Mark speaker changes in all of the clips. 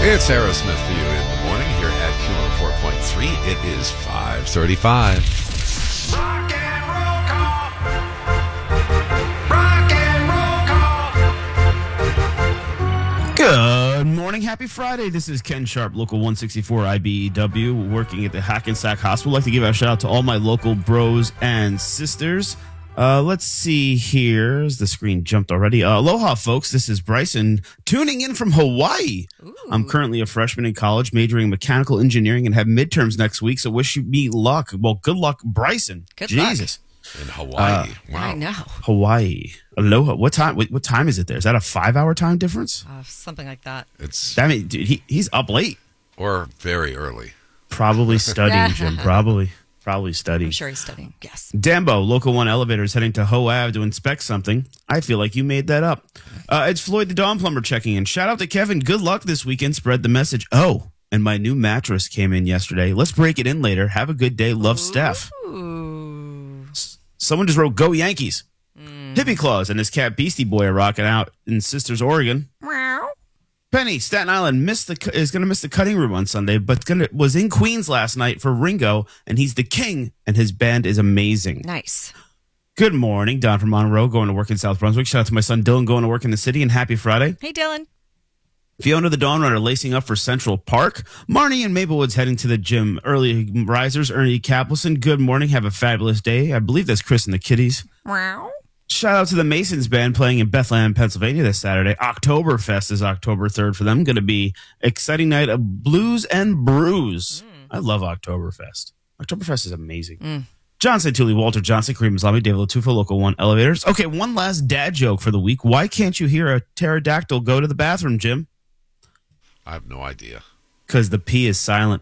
Speaker 1: It's Aerosmith for you in the morning here at Q104.3. It is 5:35.
Speaker 2: Rock and roll call. Rock and roll call.
Speaker 3: Good morning. Happy Friday. This is Ken Sharp, Local 164 IBEW, working at the Hackensack Hospital. I'd like to give a shout out to all my local bros and sisters. Let's see here. As the screen jumped already. Aloha, folks. This is Bryson tuning in from Hawaii. Ooh. I'm currently a freshman in college, majoring in mechanical engineering, and have midterms next week. So wish me luck. Well, good luck, Bryson.
Speaker 4: Good
Speaker 3: Jesus.
Speaker 4: luck.
Speaker 1: In Hawaii. Wow.
Speaker 4: I know.
Speaker 3: Hawaii. Aloha. What time? What time is it there? Is that a 5-hour time difference?
Speaker 4: Something like that.
Speaker 1: It's
Speaker 3: I mean, dude, he's up late.
Speaker 1: or very early.
Speaker 3: Probably studying, Jim. Probably studying.
Speaker 4: I'm sure he's studying. Yes.
Speaker 3: Dambo, Local 1 elevator is heading to Ho Ave to inspect something. I feel like you made that up. It's Floyd the Dawn Plumber checking in. Shout out to Kevin. Good luck this weekend. Spread the message. Oh, and my new mattress came in yesterday. Let's break it in later. Have a good day. Love, Steph.
Speaker 4: Ooh.
Speaker 3: Someone just wrote, Go Yankees. Hippie Claus and his cat Beastie Boy are rocking out in Sisters, Oregon.
Speaker 4: Meow.
Speaker 3: Penny, Staten Island is going to miss the cutting room on Sunday, but was in Queens last night for Ringo, and he's the king, and his band is amazing.
Speaker 4: Nice.
Speaker 3: Good morning, Don from Monroe, going to work in South Brunswick. Shout out to my son Dylan, going to work in the city, and happy Friday.
Speaker 4: Hey, Dylan.
Speaker 3: Fiona the Dawn Runner lacing up for Central Park. Marnie and Maplewood's heading to the gym. Early risers, Ernie Capelson, good morning. Have a fabulous day. I believe that's Chris and the Kitties.
Speaker 4: Meow.
Speaker 3: Shout out to the Masons Band playing in Bethlehem, Pennsylvania this Saturday. Oktoberfest is October 3rd for them. Going to be exciting night of blues and brews. I love Oktoberfest. Oktoberfest is amazing. Johnson, Tully, Walter Johnson, Kareem Islami, David Latufo, Local 1 elevators. Okay, one last dad joke for the week. Why can't you hear a pterodactyl go to the bathroom, Jim?
Speaker 1: I have no idea.
Speaker 3: Because the P is silent.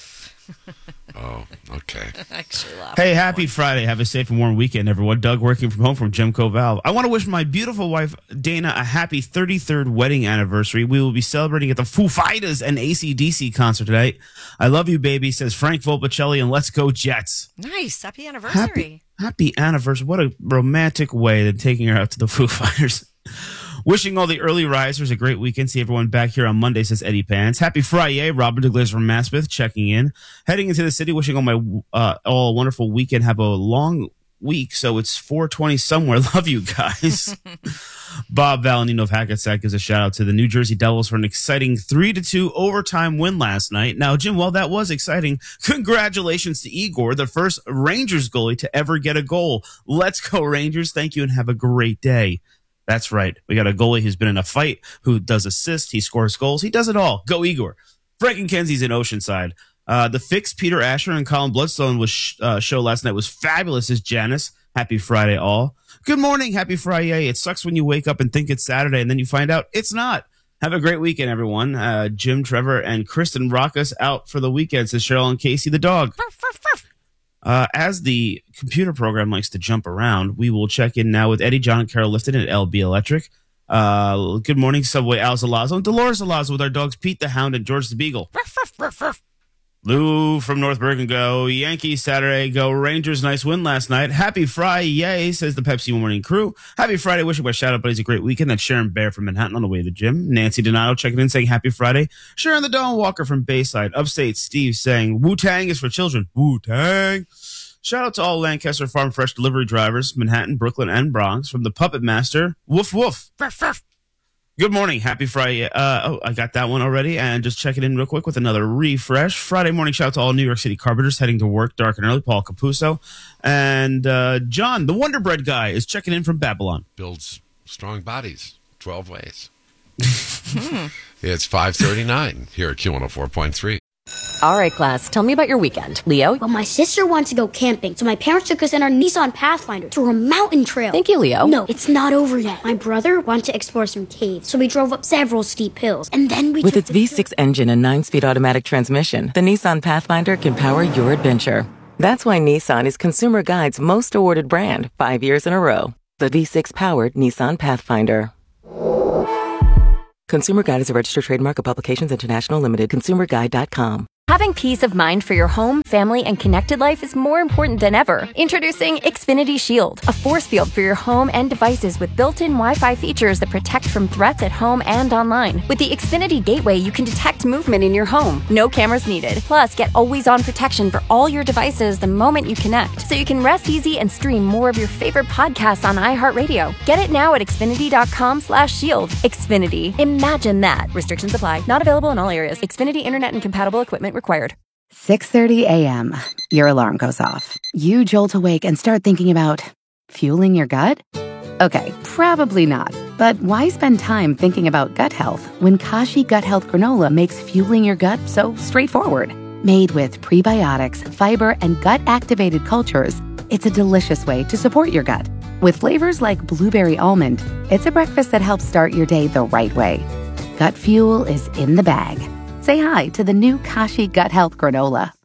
Speaker 1: Oh, okay.
Speaker 4: I actually laughed.
Speaker 3: Hey, happy Friday. Have a safe and warm weekend, everyone. Doug working from home from Gemco Valve. I want to wish my beautiful wife, Dana, a happy 33rd wedding anniversary. We will be celebrating at the Foo Fighters and AC/DC concert tonight. I love you, baby, says Frank Volpicelli, and let's go Jets.
Speaker 4: Nice. Happy anniversary.
Speaker 3: Happy anniversary. What a romantic way than taking her out to the Foo Fighters. Wishing all the early risers a great weekend. See everyone back here on Monday, says Eddie Pants. Happy Friday. Robert Douglas from Maspeth checking in. Heading into the city, wishing all a wonderful weekend. Have a long week, so it's 4:20 somewhere. Love you guys. Bob Valenino of Hackensack gives a shout out to the New Jersey Devils for an exciting 3-2 overtime win last night. Now, Jim, while that was exciting, congratulations to Igor, the first Rangers goalie to ever get a goal. Let's go, Rangers. Thank you and have a great day. That's right. We got a goalie who's been in a fight, who does assists, he scores goals, he does it all. Go Igor. Frank and Kenzie's in Oceanside. The Fix, Peter Asher and Colin Bloodstone was show last night was fabulous as Janice. Happy Friday, all. Good morning. Happy Friday. It sucks when you wake up and think it's Saturday and then you find out it's not. Have a great weekend, everyone. Jim, Trevor, and Kristen rock us out for the weekend, says Cheryl and Casey the dog. As the computer program likes to jump around, we will check in now with Eddie, John, and Carol Lifton at LB Electric. Good morning, Subway Al Zalazo and Dolores Zalazo with our dogs Pete the Hound and George the Beagle. Lou from North Bergen, go Yankees Saturday, go Rangers, nice win last night. Happy Friday, yay, says the Pepsi Morning crew. Happy Friday, wishing my shout out buddies a great weekend. That's Sharon Bear from Manhattan on the way to the gym. Nancy Donato checking in saying happy Friday. Sharon the Dawn Walker from Bayside. Upstate Steve saying Wu-Tang is for children. Wu-Tang. Shout out to all Lancaster Farm Fresh delivery drivers, Manhattan, Brooklyn, and Bronx from the Puppet Master. Woof, woof. Good morning. Happy Friday. I got that one already. And just checking in real quick with another refresh. Friday morning shout out to all New York City carpenters heading to work dark and early. Paul Capuzzo. And John, the Wonder Bread guy, is checking in from Babylon.
Speaker 1: Builds strong bodies 12 ways. It's 5:39 here at Q104.3.
Speaker 5: All right, class, tell me about your weekend. Leo?
Speaker 6: Well, my sister wants to go camping, so my parents took us in our Nissan Pathfinder through a mountain trail.
Speaker 5: Thank you, Leo.
Speaker 6: No, it's not over yet. My brother wanted to explore some caves, so we drove up several steep hills, and then we
Speaker 7: With its V6 engine and 9-speed automatic transmission, the Nissan Pathfinder can power your adventure. That's why Nissan is Consumer Guide's most awarded brand 5 years in a row. The V6-powered Nissan Pathfinder. Consumer Guide is a registered trademark of Publications International Limited. ConsumerGuide.com.
Speaker 5: Having peace of mind for your home, family, and connected life is more important than ever. Introducing Xfinity Shield, a force field for your home and devices with built-in Wi-Fi features that protect from threats at home and online. With the Xfinity Gateway, you can detect movement in your home. No cameras needed. Plus, get always-on protection for all your devices the moment you connect, so you can rest easy and stream more of your favorite podcasts on iHeartRadio. Get it now at Xfinity.com/shield. Xfinity. Imagine that. Restrictions apply. Not available in all areas. Xfinity Internet and compatible equipment required.
Speaker 8: 6:30 a.m. Your alarm goes off. You jolt awake and start thinking about fueling your gut? Okay, probably not. But why spend time thinking about gut health when Kashi Gut Health Granola makes fueling your gut so straightforward? Made with prebiotics, fiber, and gut-activated cultures, it's a delicious way to support your gut. With flavors like blueberry almond, it's a breakfast that helps start your day the right way. Gut fuel is in the bag. Say hi to the new Kashi Gut Health Granola.